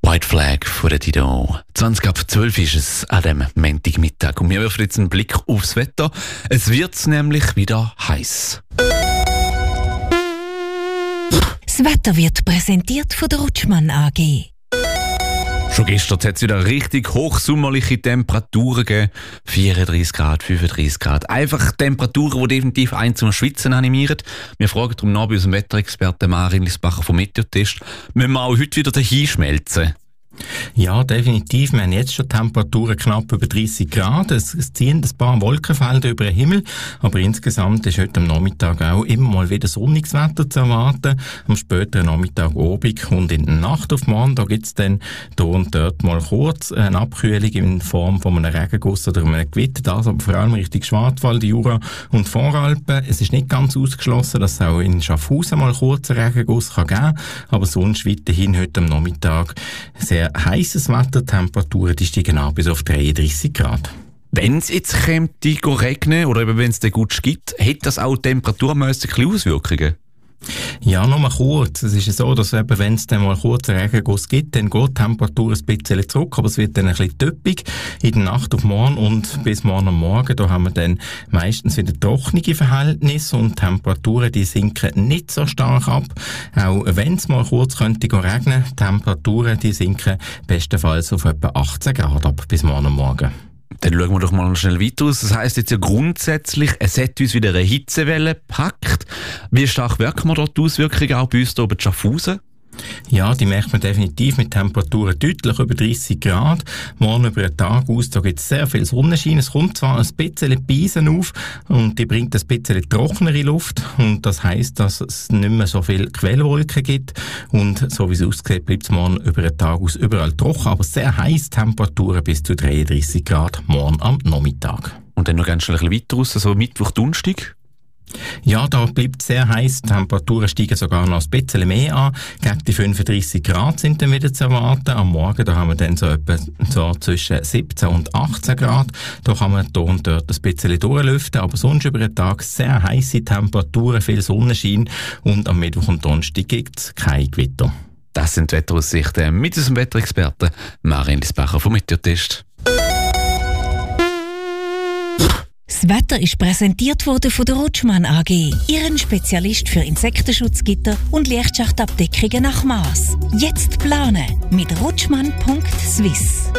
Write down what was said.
White Flag von der Dido. 20 ab 12 ist es an dem Montagmittag. Und wir werfen jetzt einen Blick aufs Wetter. Es wird nämlich wieder heiß. Das Wetter wird präsentiert von der Rutschmann AG. Schon gestern hat es wieder richtig hochsommerliche Temperaturen gegeben. 34 Grad, 35 Grad. Einfach Temperaturen, die definitiv einen zum Schwitzen animieren. Wir fragen darum nach bei unserem Wetterexperten Marin Lisbacher vom Meteotest. Müssen wir auch heute wieder dahin schmelzen? Ja, definitiv. Wir haben jetzt schon Temperaturen knapp über 30 Grad. Es ziehen ein paar Wolkenfelder über den Himmel. Aber insgesamt ist heute am Nachmittag auch immer mal wieder sonniges Wetter zu erwarten. Am späteren Nachmittag, Abend und in der Nacht auf morgen, da gibt es dann hier und dort mal kurz eine Abkühlung in Form von einem Regenguss oder einem Gewitter. Das aber vor allem Richtung Schwarzwald, Jura und Voralpen. Es ist nicht ganz ausgeschlossen, dass es auch in Schaffhausen mal kurz einen Regenguss geben kann. Aber sonst weiterhin heute am Nachmittag sehr heisses Wetter, Temperaturen die steigen ab bis auf 33 Grad. Wenn es jetzt regnen oder eben wenn es den gut gibt, hat das auch temperaturmässig Auswirkungen? Ja, nur mal kurz. Es ist ja so, dass eben, wenn es dann mal kurz einen Regenguss gibt, dann geht die Temperatur ein bisschen zurück, aber es wird dann ein bisschen töppig in der Nacht auf morgen und bis morgen am Morgen. Da haben wir dann meistens wieder trockene Verhältnisse und Temperaturen, die sinken nicht so stark ab. Auch wenn es mal kurz könnte regnen, Temperaturen, die sinken bestenfalls auf etwa 18 Grad ab bis morgen am Morgen. Dann schauen wir doch mal schnell weiter aus. Das heisst jetzt ja grundsätzlich, es hat uns wieder eine Hitzewelle gepackt. Wie stark wirken wir dort die Auswirkungen auch bei uns hier oben in Schaffhausen? Ja, die merkt man definitiv mit Temperaturen deutlich über 30 Grad. Morgen über den Tag aus, da gibt es sehr viel Sonnenschein. Es kommt zwar ein bisschen Beisen auf und die bringt ein bisschen trockenere Luft. Und das heisst, dass es nicht mehr so viel Quellwolken gibt. Und so wie es aussieht, bleibt es morgen über den Tag aus überall trocken, aber sehr heiß, Temperaturen bis zu 33 Grad morgen am Nachmittag. Und dann noch ganz schnell ein bisschen weiter raus, so Mittwoch, Donnerstag? Ja, da bleibt sehr heiß. Die Temperaturen steigen sogar noch ein bisschen mehr an. Gegen die 35 Grad sind dann wieder zu erwarten. Am Morgen, da haben wir dann so etwa so zwischen 17 und 18 Grad. Da kann man hier und dort ein bisschen durchlüften. Aber sonst über den Tag sehr heisse Temperaturen, viel Sonnenschein. Und am Mittwoch und Donnerstag gibt es kein Gewitter. Das sind die Wetteraussichten mit unserem Wetterexperten Marin Lisbacher vom Meteotest. Das Wetter ist präsentiert worden von der Rutschmann AG, Ihren Spezialist für Insektenschutzgitter und Lichtschachtabdeckungen nach Maß. Jetzt planen mit rutschmann.swiss.